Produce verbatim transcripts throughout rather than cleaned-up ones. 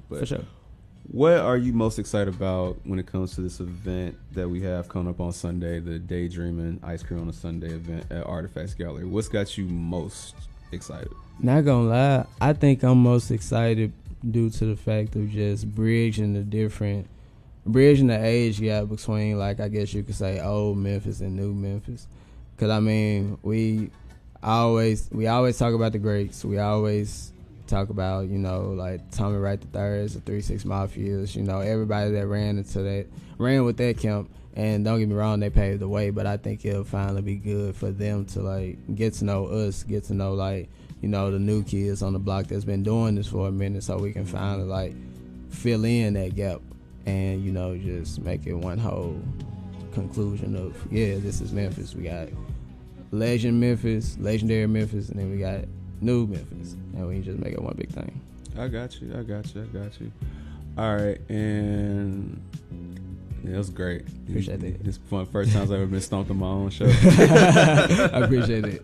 But For sure. what are you most excited about when it comes to this event that we have coming up on Sunday, the Daydreaming Ice Cream on a Sunday event at Artifacts Gallery? What's got you most excited? Not gonna lie, I think I'm most excited due to the fact of just bridging the different, bridging the age gap between, like, I guess you could say old Memphis and new Memphis. Cause I mean, we always we always talk about the greats. We always talk about, you know, like Tommy Wright the Thirds, the Three Six Mafias, you know, everybody that ran into that, ran with that camp. And don't get me wrong, they paved the way, but I think it'll finally be good for them to, like, get to know us, get to know, like, you know, the new kids on the block that's been doing this for a minute, so we can finally, like, fill in that gap and, you know, just make it one whole conclusion of, yeah, this is Memphis. We got legend Memphis, legendary Memphis, and then we got new Memphis, and we can just make it one big thing. I got you. I got you. I got you. All right, and yeah, it was great. Appreciate it. It's one of the first times I've ever been stumped on my own show. I appreciate it.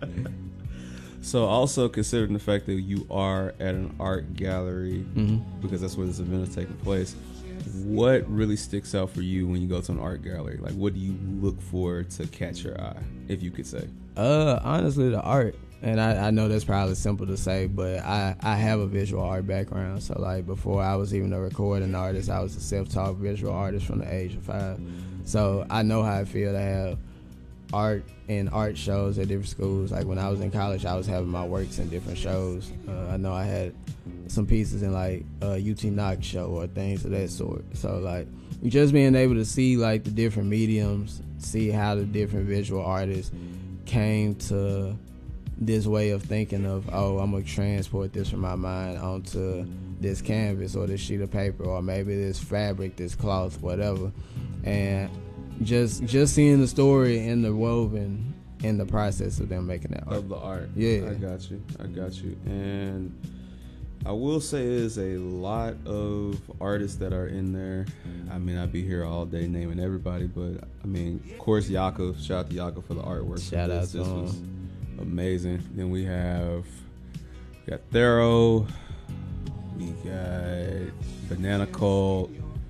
So also considering the fact that you are at an art gallery, Mm-hmm. because that's where this event is taking place, what really sticks out for you when you go to an art gallery? Like, what do you look for to catch your eye, if you could say? Uh, honestly, the art. And I, I know that's probably simple to say, but I, I have a visual art background. So, like, before I was even a recording artist, I was a self-taught visual artist from the age of five. So I know how it feel to have art and art shows at different schools. Like, when I was in college, I was having my works in different shows. Uh, I know I had some pieces in, like, a U T Knox show or things of that sort. So, like, just being able to see, like, the different mediums, see how the different visual artists came to this way of thinking of, oh, I'm going to transport this from my mind onto this canvas or this sheet of paper or maybe this fabric, this cloth, whatever. And just just seeing the story and the woven in the process of them making that art. Of the art. Yeah. I got you. I got you. And I will say there's a lot of artists that are in there. I mean, I'd be here all day naming everybody, but I mean, of course, Yaakov. Shout out to Yaakov for the artwork. Shout out this. to This him. was amazing. Then we have we got Thero, we got Banana Cult,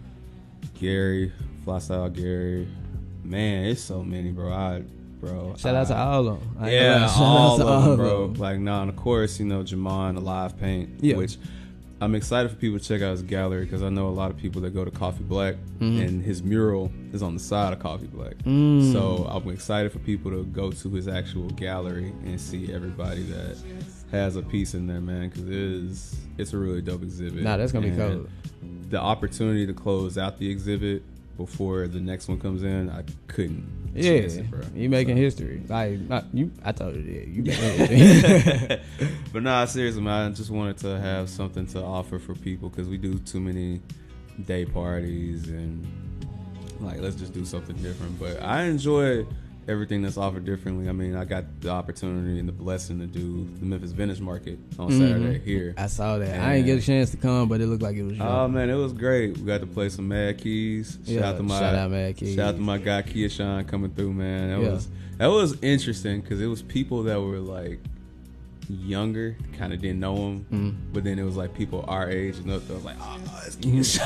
Gary, Fly Style Gary. Man, it's so many, bro. I, bro. Shout out to I- all of them. I ain't yeah, gonna lie. Shout all out to of them, all bro. of them. Like, now, and of course, you know, Jamon, Alive Paint, Yeah. which I'm excited for people to check out his gallery because I know a lot of people that go to Coffee Black, Mhm. and his mural is on the side of Coffee Black. Mm. So I'm excited for people to go to his actual gallery and see everybody that has a piece in there, man, because it is, it's a really dope exhibit. Nah, that's gonna be And cool. The opportunity to close out the exhibit before the next one comes in, I couldn't Yeah, chance it, bro. you making So- history. Like, not, you, I told you that. You making history. But nah, seriously, man, I just wanted to have something to offer for people because we do too many day parties and, like, let's just do something different. But I enjoy everything that's offered differently. I mean, I got the opportunity and the blessing to do the Memphis Vintage Market on Mhm. Saturday here. I saw that. I didn't get a chance to come, but it looked like it was. Oh man, it was great. We got to play some Mad Keys. Shout Yeah, out to my shout out Mad Keys. Shout out to my guy Kia Shine coming through, man. That Yeah. was that was interesting because it was people that were like younger, kind of didn't know him, Mm. but then it was like people our age and up. I was like, oh, it's Mm-hmm. Kia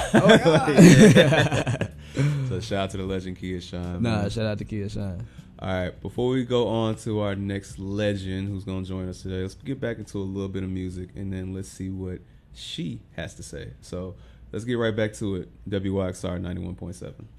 Shine. So shout out to the legend Kia Shine. Nah, man. shout out to Kia Shine. All right, before we go on to our next legend who's going to join us today, let's get back into a little bit of music and then let's see what she has to say. So let's get right back to it. W Y X R ninety-one point seven.